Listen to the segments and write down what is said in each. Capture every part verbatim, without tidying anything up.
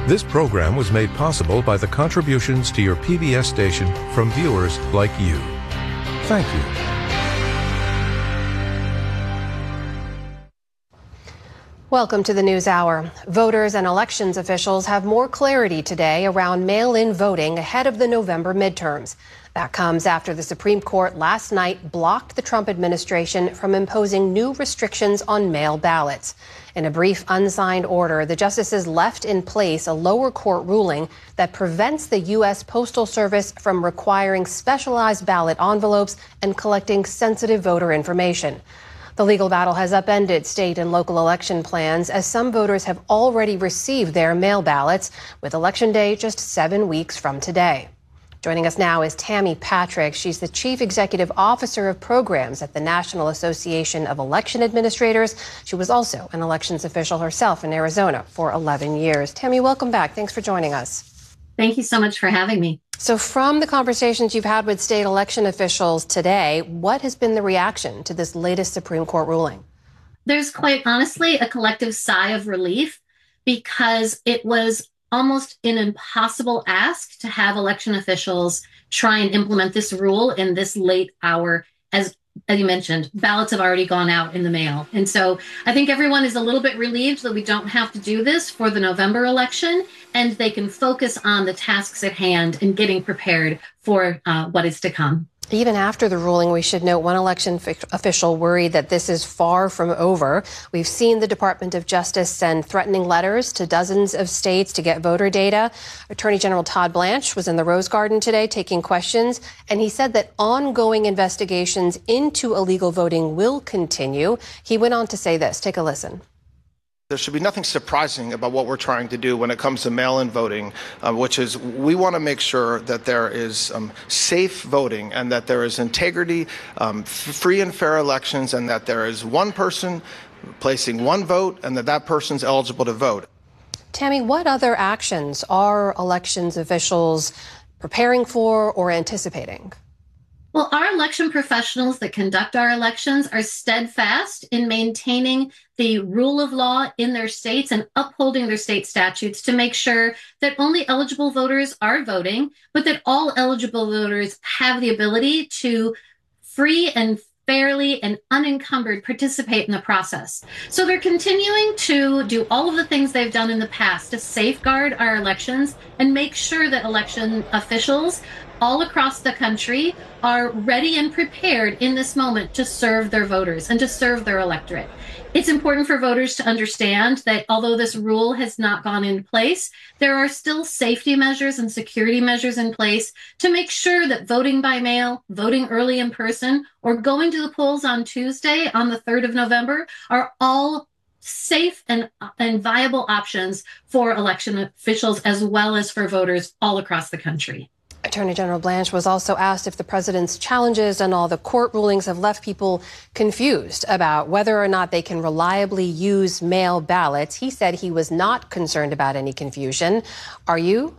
This program was made possible by the contributions to your P B S station from viewers like you. Thank you. Welcome to the News Hour. Voters and elections officials have more clarity today around mail-in voting ahead of the November midterms. That comes after the Supreme Court last night blocked the Trump administration from imposing new restrictions on mail ballots. In a brief unsigned order, the justices left in place a lower court ruling that prevents the U S Postal Service from requiring specialized ballot envelopes and collecting sensitive voter information. The legal battle has upended state and local election plans as some voters have already received their mail ballots, with Election Day just seven weeks from today. Joining us now is Tammy Patrick. She's the Chief Executive Officer of Programs at the National Association of Election Administrators. She was also an elections official herself in Arizona for eleven years. Tammy, welcome back. Thanks for joining us. Thank you so much for having me. So from the conversations you've had with state election officials today, what has been the reaction to this latest Supreme Court ruling? There's quite honestly a collective sigh of relief, because it was almost an impossible ask to have election officials try and implement this rule in this late hour. As, as you mentioned, ballots have already gone out in the mail. And so I think everyone is a little bit relieved that we don't have to do this for the November election, and they can focus on the tasks at hand and getting prepared for uh, what is to come. Even after the ruling, we should note one election f- official worried that this is far from over. We've seen the Department of Justice send threatening letters to dozens of states to get voter data. Attorney General Todd Blanche was in the Rose Garden today taking questions, and he said that ongoing investigations into illegal voting will continue. He went on to say this. Take a listen. There should be nothing surprising about what we're trying to do when it comes to mail-in voting, uh, which is we want to make sure that there is um, safe voting and that there is integrity, um, f- free and fair elections, and that there is one person placing one vote and that that person's eligible to vote. Tammy, what other actions are elections officials preparing for or anticipating? Well, our election professionals that conduct our elections are steadfast in maintaining the rule of law in their states and upholding their state statutes to make sure that only eligible voters are voting, but that all eligible voters have the ability to free and fairly and unencumbered participate in the process. So they're continuing to do all of the things they've done in the past to safeguard our elections and make sure that election officials all across the country are ready and prepared in this moment to serve their voters and to serve their electorate. It's important for voters to understand that although this rule has not gone into place, there are still safety measures and security measures in place to make sure that voting by mail, voting early in person, or going to the polls on Tuesday on the third of November are all safe and, and viable options for election officials as well as for voters all across the country. Attorney General Blanche was also asked if the president's challenges and all the court rulings have left people confused about whether or not they can reliably use mail ballots. He said he was not concerned about any confusion. Are you?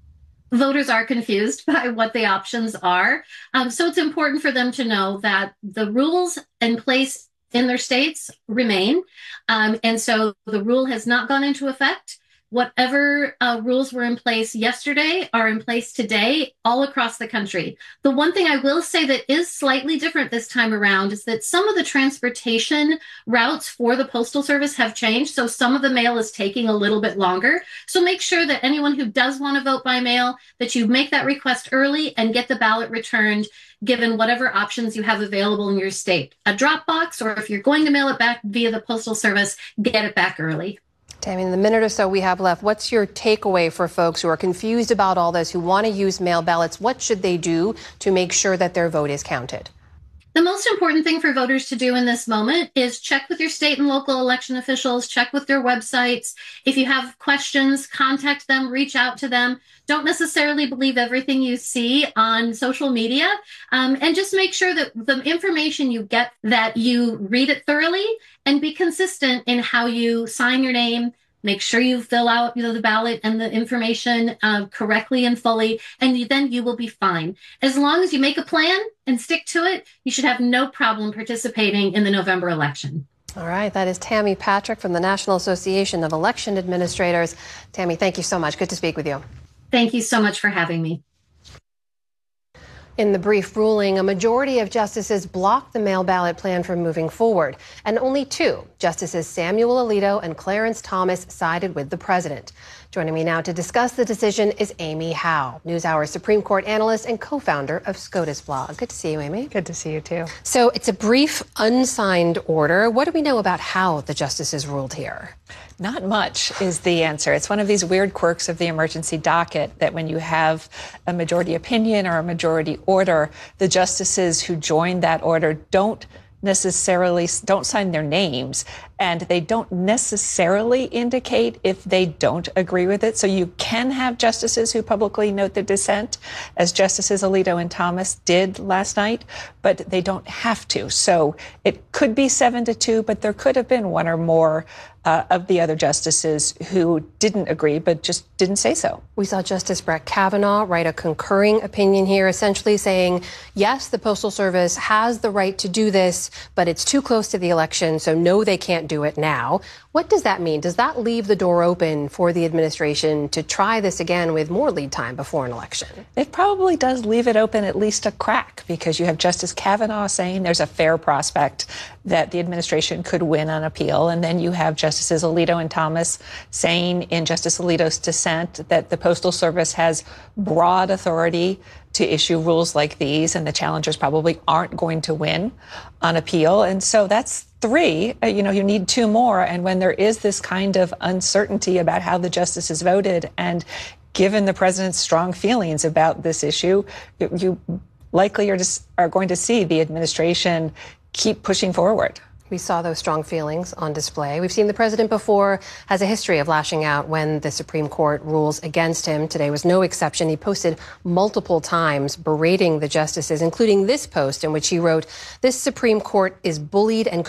Voters are confused by what the options are. Um, so it's important for them to know that the rules in place in their states remain. Um, and so the rule has not gone into effect. Whatever uh, rules were in place yesterday are in place today all across the country. The one thing I will say that is slightly different this time around is that some of the transportation routes for the Postal Service have changed. So some of the mail is taking a little bit longer. So make sure that anyone who does want to vote by mail, that you make that request early and get the ballot returned, given whatever options you have available in your state. A drop box, or if you're going to mail it back via the Postal Service, get it back early. Tammy, in the minute or so we have left, what's your takeaway for folks who are confused about all this, who want to use mail ballots? What should they do to make sure that their vote is counted? The most important thing for voters to do in this moment is check with your state and local election officials, check with their websites. If you have questions, contact them, reach out to them. Don't necessarily believe everything you see on social media, um, and just make sure that the information you get, that you read it thoroughly and be consistent in how you sign your name. Make sure you fill out, you know, the ballot and the information uh, correctly and fully, and you, then you will be fine. As long as you make a plan and stick to it, you should have no problem participating in the November election. All right, that is Tammy Patrick from the National Association of Election Administrators. Tammy, thank you so much. Good to speak with you. Thank you so much for having me. In the brief ruling, a majority of justices blocked the mail ballot plan from moving forward, and only two, Justices Samuel Alito and Clarence Thomas, sided with the president. Joining me now to discuss the decision is Amy Howe, NewsHour Supreme Court analyst and co-founder of SCOTUS Blog. Good to see you, Amy. Good to see you, too. So it's a brief, unsigned order. What do we know about how the justices ruled here? Not much is the answer. It's one of these weird quirks of the emergency docket that when you have a majority opinion or a majority order, the justices who join that order don't necessarily don't sign their names, and they don't necessarily indicate if they don't agree with it. So you can have justices who publicly note their dissent, as Justices Alito and Thomas did last night, but they don't have to. So it could be seven to two, but there could have been one or more uh, of the other justices who didn't agree, but just didn't say so. We saw Justice Brett Kavanaugh write a concurring opinion here, essentially saying, yes, the Postal Service has the right to do this, but it's too close to the election, so no, they can't do it now. What does that mean? Does that leave the door open for the administration to try this again with more lead time before an election? It probably does leave it open at least a crack, because you have Justice Kavanaugh saying there's a fair prospect that the administration could win on appeal. And then you have Justices Alito and Thomas saying in Justice Alito's dissent that the Postal Service has broad authority to issue rules like these, and the challengers probably aren't going to win on appeal. And so that's three. Uh, you know, you need two more. And when there is this kind of uncertainty about how the justices voted, and given the president's strong feelings about this issue, you, you likely are, just, are going to see the administration keep pushing forward. We saw those strong feelings on display. We've seen the president before has a history of lashing out when the Supreme Court rules against him. Today was no exception. He posted multiple times berating the justices, including this post in which he wrote, "This Supreme Court is bullied and